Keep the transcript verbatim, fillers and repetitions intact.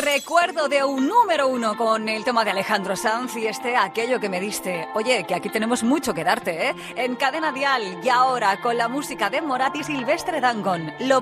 Recuerdo de un número uno con el tema de Alejandro Sanz y este Aquello que me diste. Oye, que aquí tenemos mucho que darte, ¿eh? En Cadena Dial y ahora con la música de Morat y Silvestre Dangond. Lo